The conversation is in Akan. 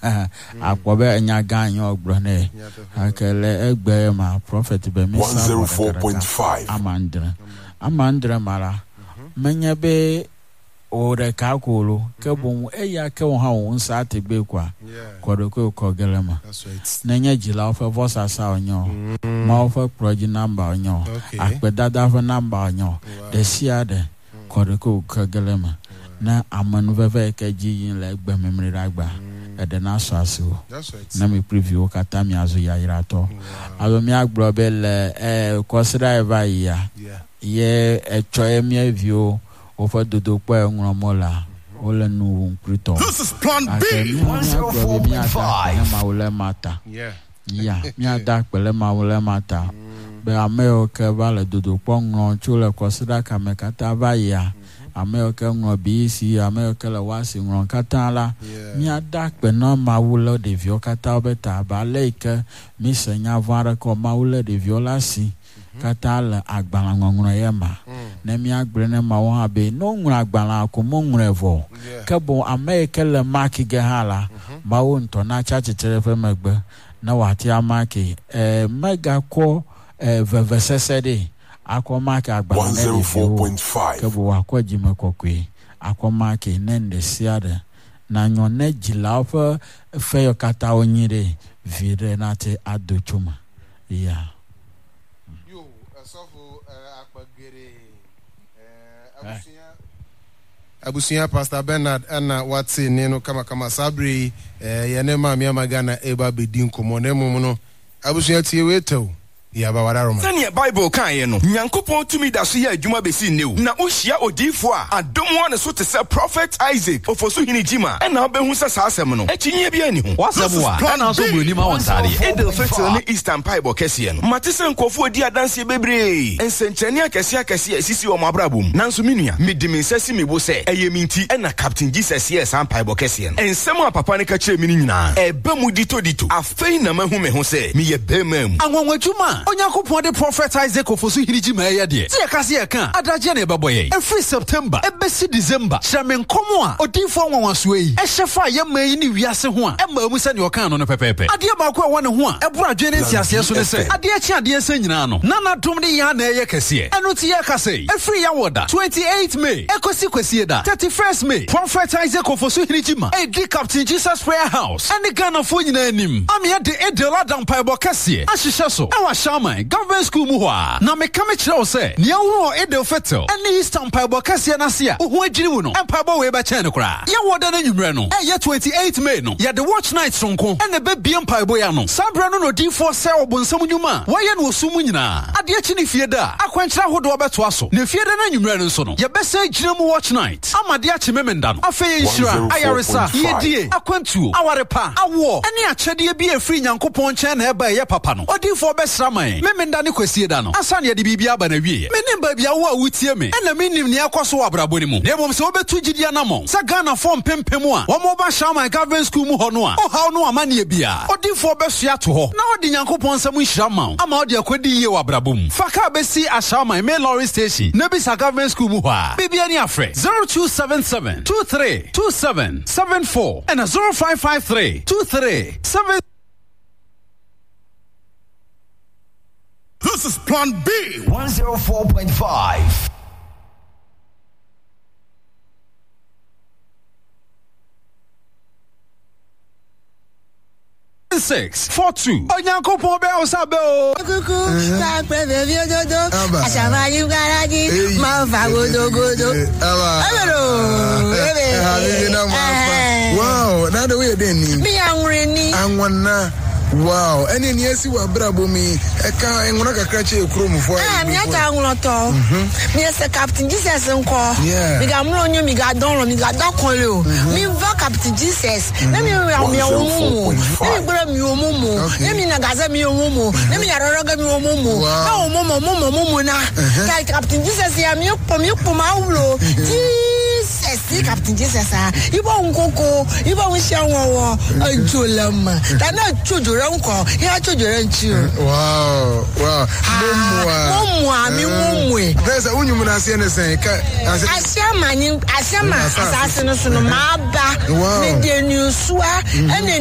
akwobe enya ganyo ogbone akele egbe ma prophet be mi 104.5 amandre mara menye be ore ka kolo ke bon eya ke won ha won sa te be kwa kodoko ko gelema nenye jila ofa vosa sa onyo ma ofa proje number onyo akpedada fa number onyo de siade kodoko ko gelema na amanu veve ke jiyin le gbe memri ragba ede na so aso na me preview kata mi azu ya irato alo mi agbro be le consider eva ya ye echo emi view over dodo kwa ngromola ole nu krito. This is plan B 104.5 maule mata mi ada pele maule mata be ameo ke vale dodo kwa ngro chule consider kamekata va ya ameo ke ngro bisi ameo ke la wasi ngro katala mi ada pe no maule de vio kata obeta ba leke mi senya vara ko maule de violasi katala agbala ngongro yema na mi agbere ma won abe no ngura agbala ko mo ngrevo kebo ameke le mark ge hala ba won to na cha chitere fe magbe na wati amake mega ko vevesesede akọ mark agbala 104.5 kebo akọ jime kokwe akọ mark nende siade na nyone jila ofa fe yo kata onyire vire na te adochuma Abusuya Pastor Bernard ana watsi neno kama sabri yene ma magana eba bedin komo nemu no abusuya tie weto ya ba wararo ma sani Bible kan ye no Nyankopon tumi da so ya adwuma besi new na ohia odifo a adom one so te say prophet Isaac ofoso hini jima na obehu sa asem no akinye bia ni ho wasem wa na so broni ma wontare Edel Festival ni Eastern Bible kese no matese nkofo odi adanse bebre ensenchani akese asisi o mabrabom nanso menua medimi sasi mebo se eyeminti na Captain Jesus yes am Bible kese no ensem a papa ne ka kire mi nyina eba mu dito afei na mahu me ho se me ye bemam anwanwadwuma Onyankopon de prophet Isaac ofoso hiriji ma ye de. Tie kase ye kan adaje na ebeboye. Every September, ebesi December, hyamenkomo a odinfo anwanwaso yi. Ehyefa ye mayi ni wiase ho a. Ema mu se ne okan no pepepe. Ade ba ko won ho a. Ebura adwene nsiase so ne se. Ade achi ade se nyina no. Na dom de ya na ye kase. Eno ti ye kase. Every ya woda 28 May. Ekosi kwesi da 31st May. Prophet Isaac ofoso hiriji ma. Edi Captain Jesus Prayer House. Ene Ghana fo nyina anim. Ame de Edel Adam Bible kase. Ahyehyɛ so. Ewa Shaman government school mu ho na me ka me kire wo se ne wo Edel Fetel ene Eastern Bible kase na se a ho adwiri wo no empaba we ba chen no kra ye wo da na nwumre no ye 28 May no ye the watch night sonko ene be biem Bible ya no sabra no no D4 se obonsam nwuma wo ye no osum nyina ade achi ne fie da akwankyira hodo obeto aso ne fie da na nwumre no so no ye be se gyina mu watch night amade achi memenda no afei nhira ayaresa ye die akwantuo awarepa awo ene akyede bi afri Nyankopon chen na eba ye papa no odifo be sraman memenda ne kwasie da no asane ye de bibia ba na wie menim ba bia wo a wutie me ena menim ne akoso wa brabo ne mu ne bom se obetu gidia na mo sa Ghana form pempem a wo mo ba Shaman government school mu ho no a o haw no amane bia odifo be so ato ho na odi Nyankopon sam nhira ma ama odi akodi ye wa brabo mu faka besi a Shaman main lorry station na bi sa government school mu ho a bibia ni afre 0277 232774 and 0553 23 This is plan B 104.5 642 Onyankopon be osabe o kuku ta prebe bi ododo asama yu garaji ma fa godogodo hello wow na the way dey ni mi anwure ni anwana wow eni ni esi wa brabo mi eka enwona kakra che ekromfo mi aka anwuloto mi ese Captain Jesus nko mi ga mro nyu mi ga don mi ga dokonle o mi va Captain Jesus na mi omumu mi gboro mi omumu na mi na gaza mi omumu na mi yaroroga mi omumu na omumu na Captain Jesus ya mi po ma wulo Jesus Captain Jesus ibo nkoko ibo nshanwo ajolama na chujure nko ya chujure nchi wow mumwe pesa unyumu na asiene sen ka asiama asase no so no ma ba me de nusua ene